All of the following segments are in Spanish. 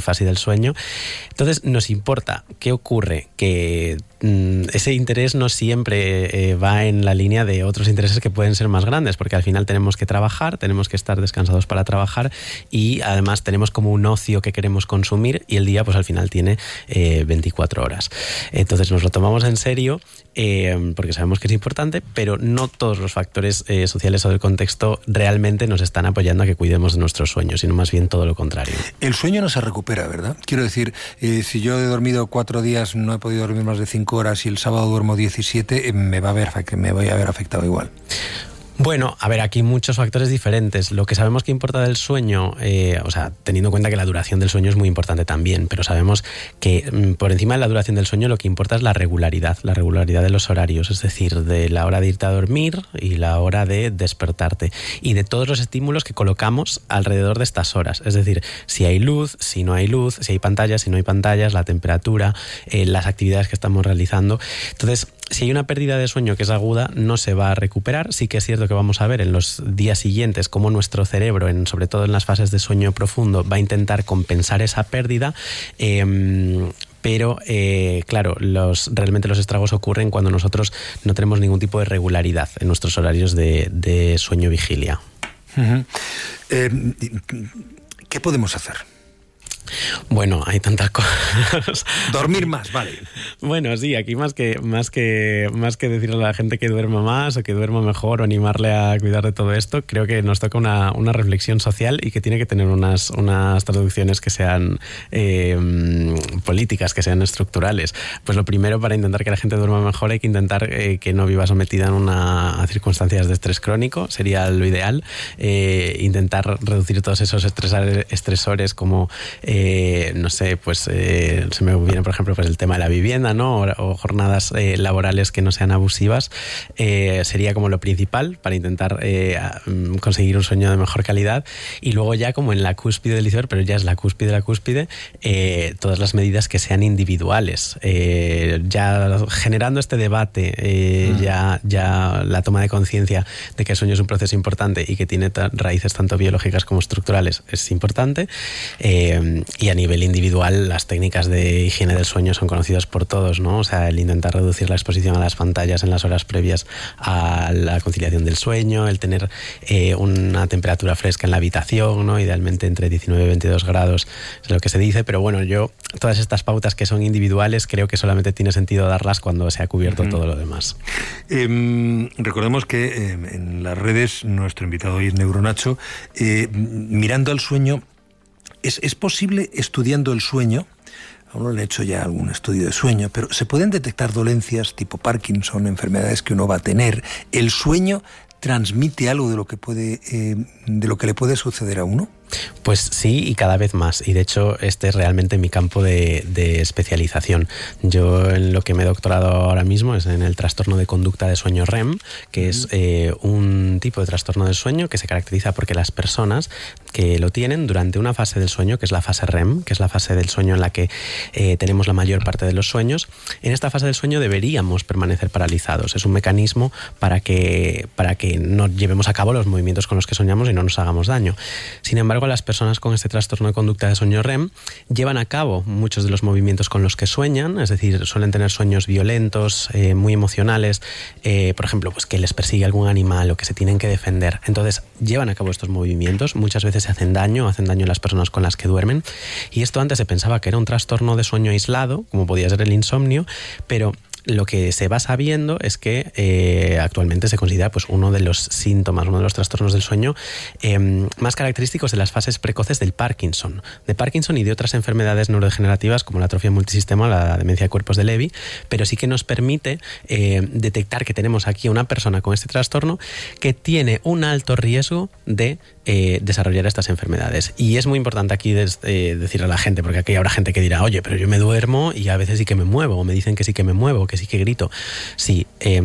fase del sueño. Entonces nos importa. ¿Qué ocurre? Que ese interés no siempre va en la línea de otros intereses que pueden ser más grandes, porque al final tenemos que trabajar, tenemos que estar descansados para trabajar y además tenemos como un ocio que queremos consumir y el día pues al final tiene 24 horas. Entonces nos lo tomamos en serio porque sabemos que es importante, pero no todos los factores sociales o del contexto realmente nos están apoyando a que cuidemos de nuestros sueños, sino más bien todo lo contrario. El sueño no se recupera, ¿verdad? Quiero decir, si yo he dormido 4 días, no he podido dormir más de 5 horas y el sábado duermo 17, me voy a ver afectado igual. Bueno, a ver, aquí hay muchos factores diferentes. Lo que sabemos que importa del sueño, teniendo en cuenta que la duración del sueño es muy importante también, pero sabemos que por encima de la duración del sueño lo que importa es la regularidad de los horarios, es decir, de la hora de irte a dormir y la hora de despertarte, y de todos los estímulos que colocamos alrededor de estas horas, es decir, si hay luz, si no hay luz, si hay pantallas, si no hay pantallas, la temperatura, las actividades que estamos realizando. Entonces, si hay una pérdida de sueño que es aguda, no se va a recuperar. Sí que es cierto que vamos a ver en los días siguientes cómo nuestro cerebro, sobre todo en las fases de sueño profundo, va a intentar compensar esa pérdida, pero claro, realmente los estragos ocurren cuando nosotros no tenemos ningún tipo de regularidad en nuestros horarios de sueño-vigilia. Uh-huh. ¿Qué podemos hacer? Bueno, hay tantas cosas. Dormir más, vale. Bueno, sí, aquí más que decirle a la gente que duerma más o que duerma mejor o animarle a cuidar de todo esto, creo que nos toca una reflexión social y que tiene que tener unas traducciones que sean políticas, que sean estructurales. Pues lo primero, para intentar que la gente duerma mejor, hay que intentar que no viva sometida a circunstancias de estrés crónico, sería lo ideal. Intentar reducir todos esos estresores como se me viene, por ejemplo, pues el tema de la vivienda, ¿no? O jornadas laborales que no sean abusivas. Sería como lo principal para intentar conseguir un sueño de mejor calidad. Y luego ya como en la cúspide del iceberg, pero ya es la cúspide, todas las medidas que sean individuales. Ya generando este debate, ya la toma de conciencia de que el sueño es un proceso importante y que tiene raíces tanto biológicas como estructurales es importante. Y a nivel individual, las técnicas de higiene del sueño son conocidas por todos, ¿no? O sea, el intentar reducir la exposición a las pantallas en las horas previas a la conciliación del sueño, el tener una temperatura fresca en la habitación, ¿no? Idealmente entre 19 y 22 grados es lo que se dice, pero bueno, todas estas pautas que son individuales creo que solamente tiene sentido darlas cuando se ha cubierto todo lo demás. Recordemos que en las redes nuestro invitado hoy es Neuronacho. Mirando al sueño, ¿es posible, estudiando el sueño, aún no le he hecho ya algún estudio de sueño, pero se pueden detectar dolencias tipo Parkinson, enfermedades que uno va a tener? ¿El sueño transmite algo de lo que le puede suceder a uno? Pues sí, y cada vez más. Y de hecho, este es realmente mi campo de especialización. Yo en lo que me he doctorado ahora mismo es en el trastorno de conducta de sueño REM, que es un tipo de trastorno del sueño que se caracteriza porque las personas que lo tienen durante una fase del sueño, que es la fase REM, que es la fase del sueño en la que tenemos la mayor parte de los sueños, en esta fase del sueño deberíamos permanecer paralizados. Es un mecanismo para que no llevemos a cabo los movimientos con los que soñamos y no nos hagamos daño. Sin embargo, las personas con este trastorno de conducta de sueño REM llevan a cabo muchos de los movimientos con los que sueñan, es decir, suelen tener sueños violentos, muy emocionales, por ejemplo, pues que les persigue algún animal o que se tienen que defender. Entonces, llevan a cabo estos movimientos, muchas veces se hacen daño a las personas con las que duermen, y esto antes se pensaba que era un trastorno de sueño aislado, como podía ser el insomnio, pero lo que se va sabiendo es que actualmente se considera pues uno de los síntomas, uno de los trastornos del sueño más característicos de las fases precoces del Parkinson y de otras enfermedades neurodegenerativas como la atrofia multisistema o la demencia de cuerpos de Lewy, pero sí que nos permite detectar que tenemos aquí a una persona con este trastorno que tiene un alto riesgo de desarrollar estas enfermedades. Y es muy importante aquí decirle a la gente, porque aquí habrá gente que dirá, oye, pero yo me duermo y a veces sí que me muevo, o me dicen que sí que me muevo, que sí que grito. Sí,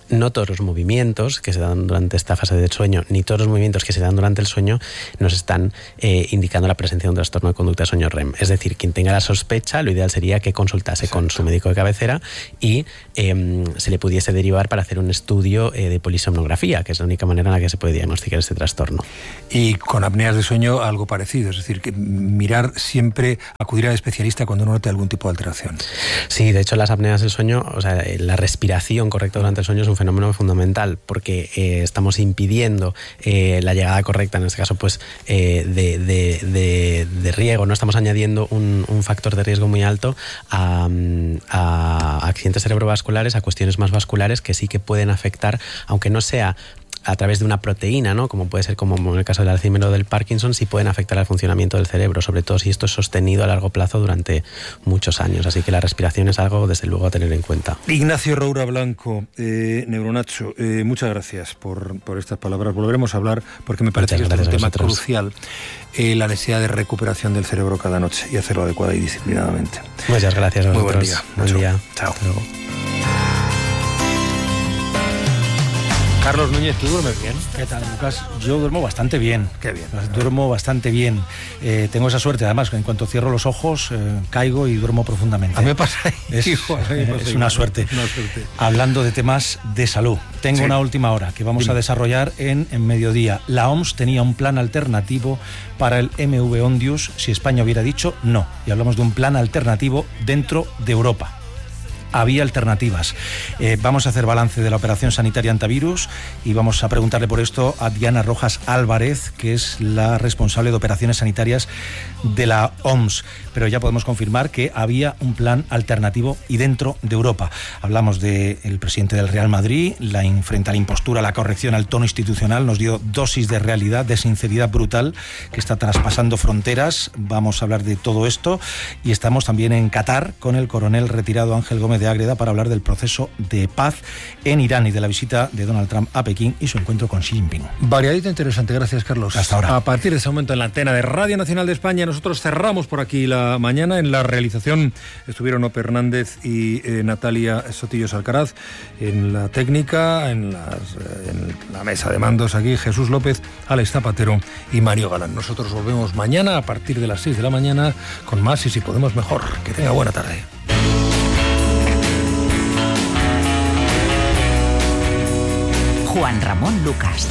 no todos los movimientos que se dan durante esta fase del sueño, ni todos los movimientos que se dan durante el sueño nos están indicando la presencia de un trastorno de conducta de sueño REM. Es decir, quien tenga la sospecha, lo ideal sería que consultase con su médico de cabecera y se le pudiese derivar para hacer un estudio de polisomnografía, que es la única manera en la que se puede diagnosticar este trastorno. Y con apneas de sueño algo parecido, es decir, que mirar siempre, acudir al especialista cuando uno note algún tipo de alteración. Sí, de hecho las apneas del sueño, o sea, la respiración correcta durante el sueño es un fenómeno fundamental porque estamos impidiendo la llegada correcta, en este caso pues de riego, no estamos añadiendo un factor de riesgo muy alto a accidentes cerebrovasculares, a cuestiones más vasculares que sí que pueden afectar, aunque no sea a través de una proteína, ¿no? Como puede ser como en el caso del Alzheimer o del Parkinson, sí pueden afectar al funcionamiento del cerebro, sobre todo si esto es sostenido a largo plazo durante muchos años. Así que la respiración es algo, desde luego, a tener en cuenta. Ignacio Roura Blanco, Neuronacho, muchas gracias por estas palabras. Volveremos a hablar porque me parece que este es un tema crucial, la necesidad de recuperación del cerebro cada noche y hacerlo adecuada y disciplinadamente. Muchas gracias a vosotros. Muy buen día. Buen día. Chao. Hasta luego. Carlos Núñez, ¿tú duermes bien? ¿Qué tal, Lucas? Yo duermo bastante bien. Qué bien. Duermo bastante bien. Tengo esa suerte, además, que en cuanto cierro los ojos, caigo y duermo profundamente. A mí me pasa es una suerte. Hablando de temas de salud, tengo una última hora que vamos a desarrollar en mediodía. La OMS tenía un plan alternativo para el MV Ondius si España hubiera dicho no. Y hablamos de un plan alternativo dentro de Europa. Había alternativas. Vamos a hacer balance de la operación sanitaria antivirus y vamos a preguntarle por esto a Diana Rojas Álvarez, que es la responsable de operaciones sanitarias de la OMS. Pero ya podemos confirmar que había un plan alternativo y dentro de Europa. Hablamos del presidente del Real Madrid, frente a la impostura, la corrección al tono institucional, nos dio dosis de realidad, de sinceridad brutal que está traspasando fronteras. Vamos a hablar de todo esto y estamos también en Qatar con el coronel retirado Ángel Gómez de Ágreda para hablar del proceso de paz en Irán y de la visita de Donald Trump a Pekín y su encuentro con Xi Jinping. Variadito interesante, gracias Carlos. Hasta ahora. A partir de ese momento en la antena de Radio Nacional de España, nosotros cerramos por aquí la mañana. En la realización estuvieron Ope Hernández y Natalia Sotillos Alcaraz. En la técnica, en la mesa de mandos aquí, Jesús López, Alex Zapatero y Mario Galán. Nosotros volvemos mañana a partir de las 6 de la mañana con más y si podemos mejor. Que tenga buena tarde. Juan Ramón Lucas.